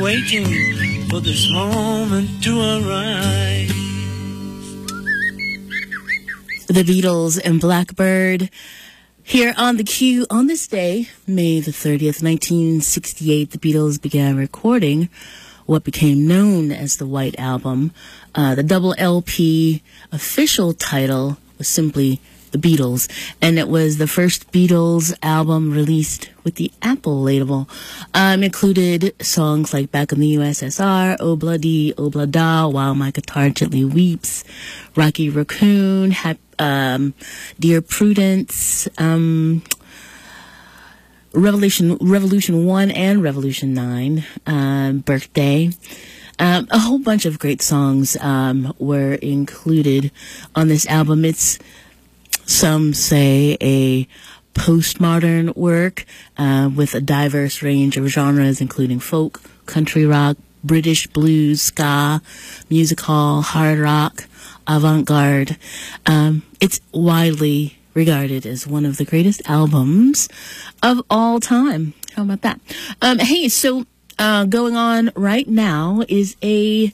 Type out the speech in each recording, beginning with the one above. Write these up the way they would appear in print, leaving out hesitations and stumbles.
waiting for this moment to arise. The Beatles and Blackbird here on the Q. On this day, May the 30th, 1968, the Beatles began recording what became known as the White Album. The double LP official title was simply The Beatles, and it was the first Beatles album released with the Apple label. Included songs like Back in the USSR, Obla Dee, Obla Da, While My Guitar Gently Weeps, Rocky Raccoon, Dear Prudence, Revolution 1 and Revolution 9, Birthday. A whole bunch of great songs were included on this album. It's, some say, a postmodern work with a diverse range of genres, including folk, country rock, British blues, ska, music hall, hard rock, avant-garde. It's widely regarded as one of the greatest albums of all time. How about that? Hey, so going on right now is a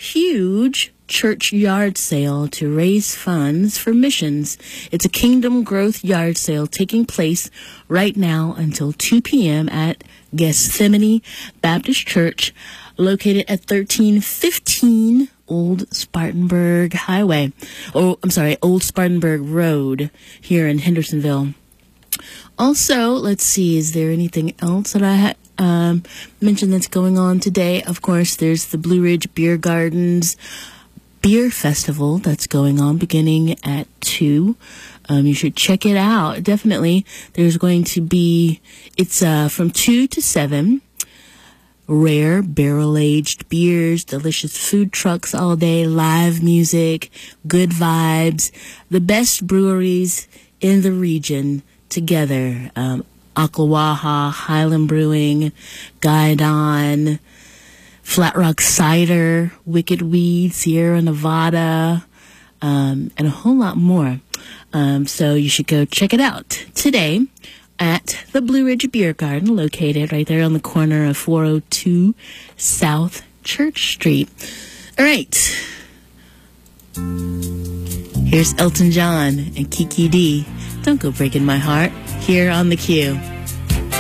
huge church yard sale to raise funds for missions. It's a Kingdom Growth yard sale taking place right now until 2 p.m. at Gethsemane Baptist Church, located at 1315 Old Spartanburg Highway. Old Spartanburg Road here in Hendersonville. Also, let's see, is there anything else that I mentioned that's going on today? Of course, there's the Blue Ridge Beer Gardens Beer Festival that's going on beginning at 2. You should check it out. Definitely. There's going to be, it's from 2 to 7. Rare barrel-aged beers, delicious food trucks all day, live music, good vibes, the best breweries in the region together. Ocklawaha, Highland Brewing, Guidon, Flat Rock Cider, Wicked Weed, Sierra Nevada, and a whole lot more. So you should go check it out today at the Blue Ridge Beer Garden, located right there on the corner of 402 South Church Street. All right. Here's Elton John and Kiki D. Don't Go Breaking My Heart here on the Q.